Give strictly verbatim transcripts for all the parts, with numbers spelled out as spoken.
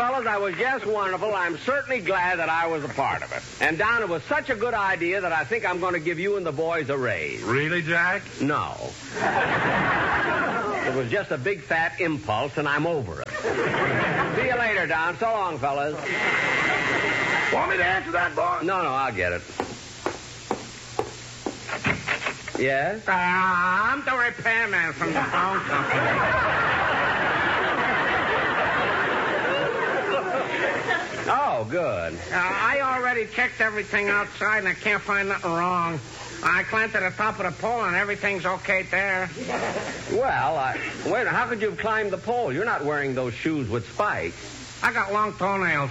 fellas, that was just wonderful. I'm certainly glad that I was a part of it. And, Don, it was such a good idea that I think I'm going to give you and the boys a raise. Really, Jack? No. It was just a big, fat impulse, and I'm over it. See you later, Don. So long, fellas. Want me to answer that, boss? No, no, I'll get it. Yes? Uh, I'm the repairman from the phone company. Oh, good. Uh, I already checked everything outside, and I can't find nothing wrong. I climbed to the top of the pole, and everything's okay there. Well, I... Wait, how could you have climbed the pole? You're not wearing those shoes with spikes. I got long toenails.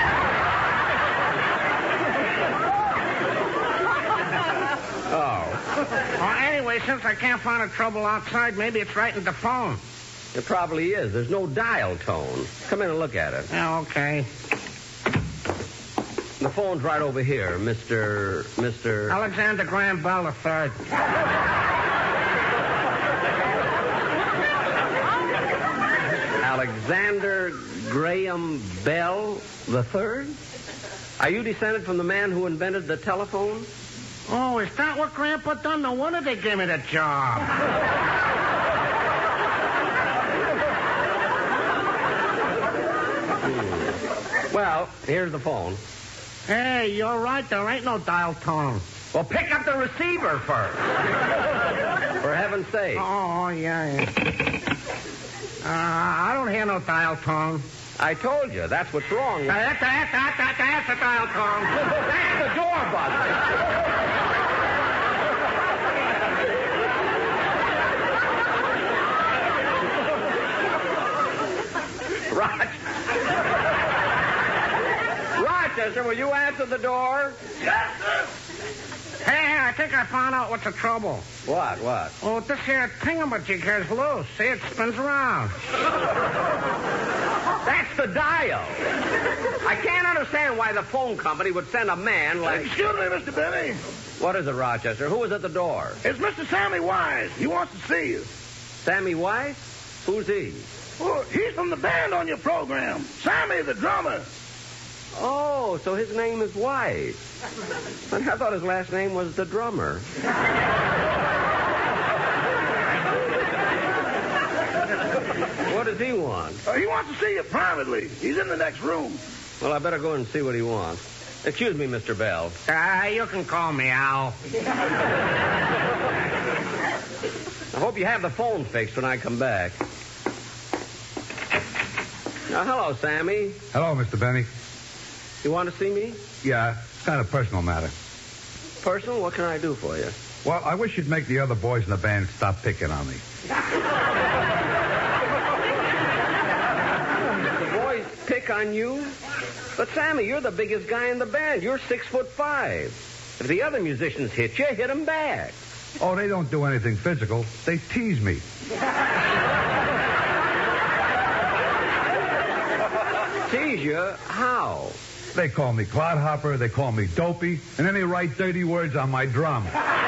Oh. Well, anyway, since I can't find the trouble outside, maybe it's right in the phone. It probably is. There's no dial tone. Come in and look at it. Yeah, okay. The phone's right over here, Mister... Mister... Alexander Graham Bell the third. Alexander Graham Bell the third? Are you descended from the man who invented the telephone? Oh, is that what Grandpa done? No wonder they gave me the job. Hmm. Well, here's the phone. Hey, you're right. There ain't no dial tone. Well, pick up the receiver first. For heaven's sake. Oh, yeah, yeah. Uh, I don't hear no dial tone. I told you, that's what's wrong. That's, that's, that's, that's, that's the dial tone. That's the door buzzer. Roger. Rochester, will you answer the door? Yes, sir. Hey, I think I found out what's the trouble. What, what? Oh, this here thingamajig here's loose. See, it spins around. That's the dial. I can't understand why the phone company would send a man like... Excuse me, Mister Benny. What is it, Rochester? Who is at the door? It's Mister Sammy Wise. He wants to see you. Sammy Wise? Who's he? Well, he's from the band on your program. Sammy, the drummer. Oh, so his name is Wise. And I thought his last name was the drummer. What does he want? Uh, he wants to see you privately. He's in the next room. Well, I better go and see what he wants. Excuse me, Mister Bell. Ah, uh, you can call me Al. I hope you have the phone fixed when I come back. Now, hello, Sammy. Hello, Mister Benny. You want to see me? Yeah, it's kind of a personal matter. Personal? What can I do for you? Well, I wish you'd make the other boys in the band stop picking on me. The boys pick on you? But, Sammy, you're the biggest guy in the band. You're six foot five. If the other musicians hit you, hit them back. Oh, they don't do anything physical. They tease me. Tease you? How? They call me clodhopper, they call me dopey, and then they write dirty words on my drum.